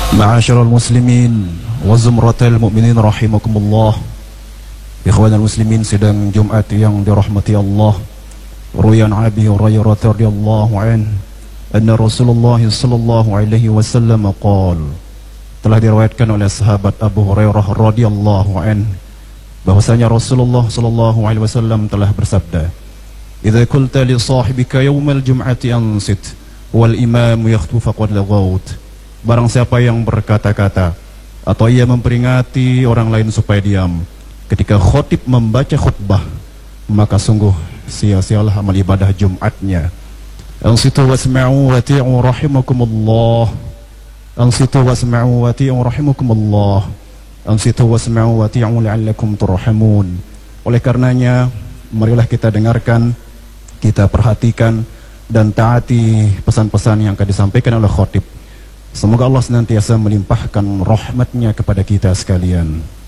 Ma'asyiral muslimin wa zumratal mu'minin rahimakumullah. Ikhwanal muslimin, sidang Jumat yang dirahmati Allah. Ruyan Abi Hurairah radhiyallahu anhu anna Rasulullah sallallahu alaihi wasallam qala, telah diriwayatkan oleh sahabat Abu Hurairah radhiyallahu anhu bahwasanya Rasulullah sallallahu alaihi wasallam telah bersabda, "Idza qulta li sahibika yaumal jum'ati ansit wal imam yakhutbu faqad laghawt." Barang siapa yang berkata-kata atau ia memperingati orang lain supaya diam ketika khotib membaca khutbah, maka sungguh sia-sialah amal ibadah Jumatnya. Ansitu wasma'u wati'u rahimakumullah. Ansitu wasma'u wati'u rahimakumullah. Ansitu wasma'u wati'u la'allakum turhamun. Oleh karenanya, marilah kita dengarkan, kita perhatikan dan taati pesan-pesan yang akan disampaikan oleh khotib. Semoga Allah senantiasa melimpahkan rahmatnya kepada kita sekalian.